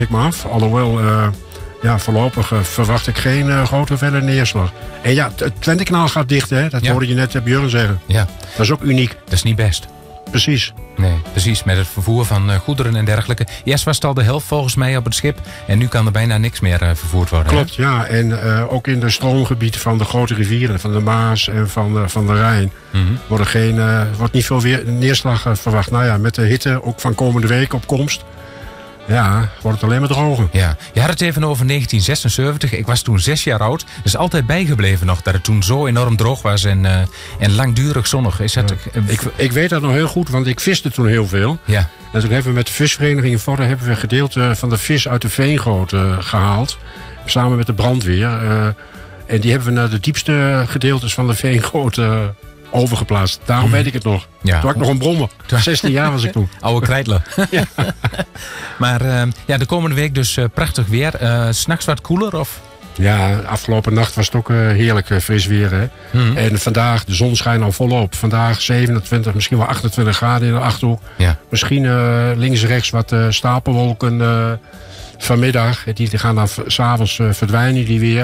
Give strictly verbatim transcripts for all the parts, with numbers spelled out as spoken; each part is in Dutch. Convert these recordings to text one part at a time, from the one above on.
Ik me af. Alhoewel, uh, ja, voorlopig uh, verwacht ik geen uh, grote verder neerslag. En ja, het Twentekanaal gaat dicht, hè? Dat ja. hoorde je net Björn zeggen. Ja. Dat is ook uniek. Dat is niet best. Precies. Nee, precies. Met het vervoer van uh, goederen en dergelijke. Eerst was het al de helft volgens mij op het schip. En nu kan er bijna niks meer uh, vervoerd worden. Klopt, hè? Ja. En uh, ook in de stroomgebied van de grote rivieren. Van de Maas en van, uh, van de Rijn. Mm-hmm. Wordt, er geen, uh, wordt niet veel weer neerslag uh, verwacht. Nou ja, met de hitte ook van komende week op komst. Ja, wordt het alleen maar droger. Ja. Je had het even over negentien zesenzeventig. Ik was toen zes jaar oud. Het is altijd bijgebleven nog dat het toen zo enorm droog was en, uh, en langdurig zonnig. Is dat, ja. ik, ik weet dat nog heel goed, want ik viste toen heel veel. Ja. En toen hebben we met de visvereniging in Vorden hebben we een gedeelte van de vis uit de veengoot uh, gehaald. Samen met de brandweer. Uh, en die hebben we naar de diepste gedeeltes van de veengoot uh, overgeplaatst. Daarom mm. weet ik het nog. Ja. Toen had ik nog een brommer. zestien jaar was ik toen. Oude krijtler. Ja. Maar uh, ja, de komende week dus uh, prachtig weer. Uh, 's Nachts wat koeler of? Ja, afgelopen nacht was het ook uh, heerlijk uh, fris weer. Hè? Mm. En vandaag, de zon schijnt al volop. Vandaag zevenentwintig, misschien wel achtentwintig graden in de Achterhoek. Ja. Misschien uh, links en rechts wat uh, stapelwolken uh, vanmiddag. Die, die gaan dan v- 's avonds uh, verdwijnen, die weer.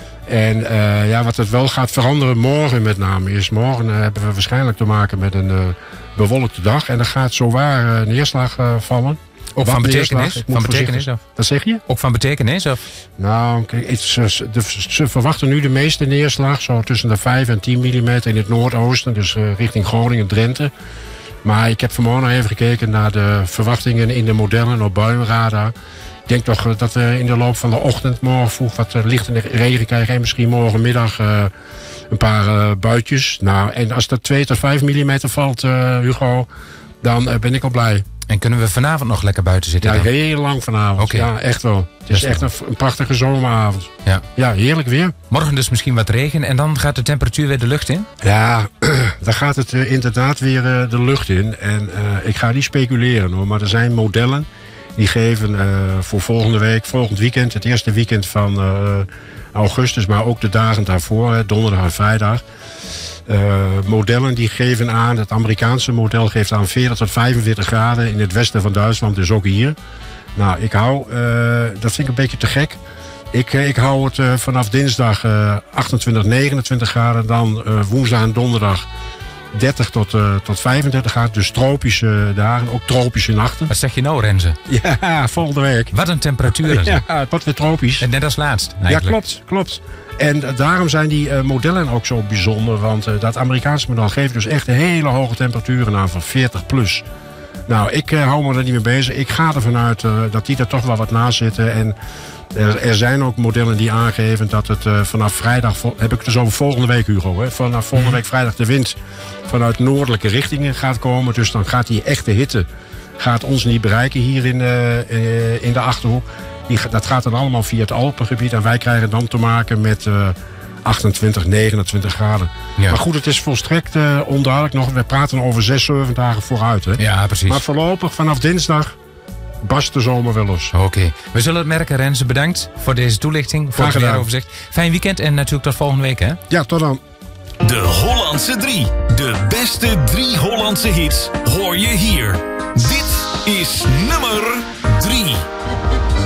En uh, ja, wat het wel gaat veranderen morgen met name is... morgen uh, hebben we waarschijnlijk te maken met een uh, bewolkte dag. En er gaat zowaar uh, neerslag uh, vallen. Ook van betekenis? Van betekenis of? Wat zeg je? Ook van betekenis of? Nou, kijk, het, ze, de, ze verwachten nu de meeste neerslag. Zo tussen de vijf en tien millimeter in het noordoosten. Dus uh, richting Groningen, Drenthe. Maar ik heb vanmorgen nog even gekeken naar de verwachtingen in de modellen op buienradar. Ik denk toch dat we in de loop van de ochtend morgen vroeg wat lichte regen krijgen. En misschien morgenmiddag uh, een paar uh, buitjes. Nou, en als dat twee tot vijf millimeter valt, uh, Hugo, dan uh, ben ik al blij. En kunnen we vanavond nog lekker buiten zitten? Ja, dan? heel lang vanavond. Okay. Ja, echt wel. Het is echt een, een prachtige zomeravond. Ja. Ja, heerlijk weer. Morgen dus misschien wat regen en dan gaat de temperatuur weer de lucht in? Ja, dan gaat het uh, inderdaad weer uh, de lucht in. En uh, ik ga niet speculeren hoor, maar er zijn modellen die geven uh, voor volgende week, volgend weekend, het eerste weekend van uh, augustus, maar ook de dagen daarvoor, hè, donderdag en vrijdag. Uh, modellen die geven aan, het Amerikaanse model geeft aan veertig tot vijfenveertig graden in het westen van Duitsland, dus ook hier. Nou, ik hou, uh, dat vind ik een beetje te gek. Ik, ik hou het uh, vanaf dinsdag uh, achtentwintig, negenentwintig graden, dan uh, woensdag en donderdag dertig tot, uh, tot vijfendertig graden, dus tropische dagen, ook tropische nachten. Wat zeg je nou, Renze? Ja, volgende week. Wat een temperatuur. Ja, het wordt weer tropisch. En net als laatst, eigenlijk. Ja, klopt, klopt. En daarom zijn die uh, modellen ook zo bijzonder. Want uh, dat Amerikaanse model geeft dus echt hele hoge temperaturen aan van veertig plus. Nou, ik uh, hou me er niet mee bezig. Ik ga ervan uit uh, dat die er toch wel wat naast zitten. En er, er zijn ook modellen die aangeven dat het uh, vanaf vrijdag... heb ik het dus over volgende week, Hugo. Hè, vanaf volgende week vrijdag de wind vanuit noordelijke richtingen gaat komen. Dus dan gaat die echte hitte gaat ons niet bereiken hier in, uh, in de Achterhoek. Die, dat gaat dan allemaal via het Alpengebied. En wij krijgen dan te maken met uh, achtentwintig, negenentwintig graden. Ja. Maar goed, het is volstrekt uh, onduidelijk nog. We praten over zes, zeven dagen vooruit. Hè? Ja, precies. Maar voorlopig vanaf dinsdag barst de zomer wel los. Oké. Okay. We zullen het merken, Renze. Bedankt voor deze toelichting. Voor het weeroverzicht. Fijn weekend en natuurlijk tot volgende week, hè? Ja, tot dan. De Hollandse drie. De beste drie Hollandse hits hoor je hier. Dit is nummer drie.